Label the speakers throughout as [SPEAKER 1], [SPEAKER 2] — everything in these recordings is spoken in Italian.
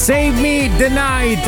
[SPEAKER 1] Save Me the Night,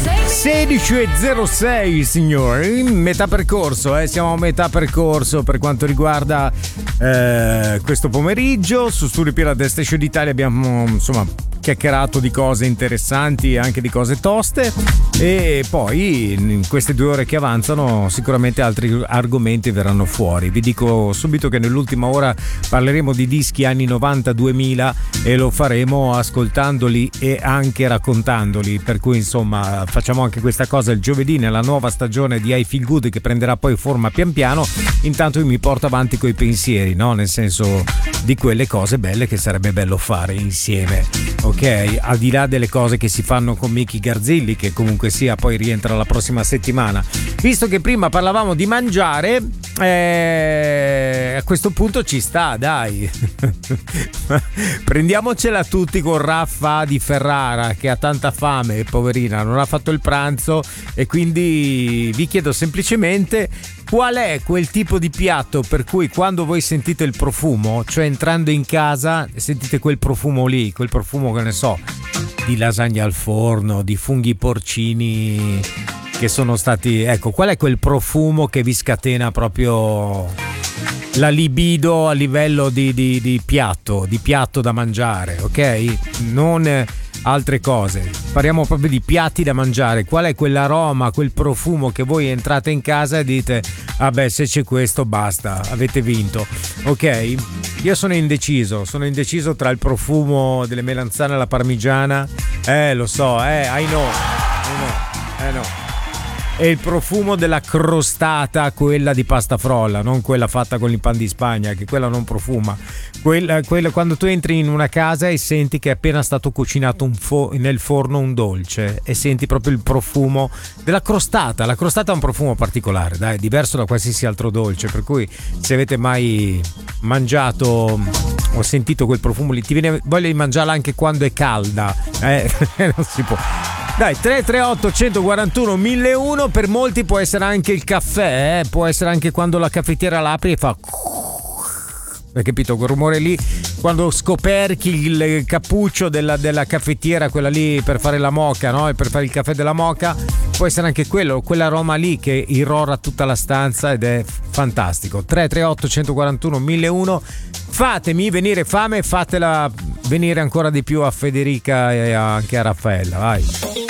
[SPEAKER 1] 16:06 signori, metà percorso, siamo a metà percorso per quanto riguarda questo pomeriggio. Su Studio Pirla del Station d'Italia abbiamo insomma chiacchierato di cose interessanti e anche di cose toste, e poi in queste 2 ore che avanzano sicuramente altri argomenti verranno fuori. Vi dico subito che nell'ultima ora parleremo di dischi anni 90-2000 e lo faremo ascoltandoli e anche raccontandoli, per cui insomma facciamo anche questa cosa il giovedì nella nuova stagione di I Feel Good, che prenderà poi forma pian piano. Intanto io mi porto avanti coi pensieri, no? Nel senso di quelle cose belle che sarebbe bello fare insieme, ok? Al di là delle cose che si fanno con Miki Garzilli, che comunque sia poi rientra la prossima settimana. Visto che prima parlavamo di mangiare, a questo punto ci sta, dai. Prendiamocela tutti con Raffa di Ferrara, che ha tanta fame, poverina, non ha fatto il pranzo, e quindi vi chiedo semplicemente qual è quel tipo di piatto per cui quando voi sentite il profumo, cioè entrando in casa sentite quel profumo lì, quel profumo, che ne so, di lasagna al forno, di funghi porcini che sono stati, ecco, qual è quel profumo che vi scatena proprio la libido a livello di piatto da mangiare, ok? Non altre cose, parliamo proprio di piatti da mangiare. Qual è quell'aroma, quel profumo che voi entrate in casa e dite vabbè, se c'è questo basta, avete vinto, ok? Io sono indeciso tra il profumo delle melanzane alla parmigiana, lo so, I know, e il profumo della crostata, quella di pasta frolla, non quella fatta con il pan di Spagna, che quella non profuma. Quella quando tu entri in una casa e senti che è appena stato cucinato nel forno un dolce, e senti proprio il profumo della crostata. La crostata ha un profumo particolare, dai, diverso da qualsiasi altro dolce, per cui se avete mai mangiato o sentito quel profumo lì, ti viene voglia di mangiarla anche quando è calda, non si può. Dai, 338 141 1001, per molti può essere anche il caffè, può essere anche quando la caffettiera l'apri e fa, hai capito quel rumore lì, quando scoperchi il cappuccio della caffettiera, quella lì per fare la moka, no? E per fare il caffè della moka, può essere anche quell'aroma lì che irrora tutta la stanza ed è fantastico. 338 141 1001, fatemi venire fame, fatela venire ancora di più a Federica e anche a Raffaella, vai.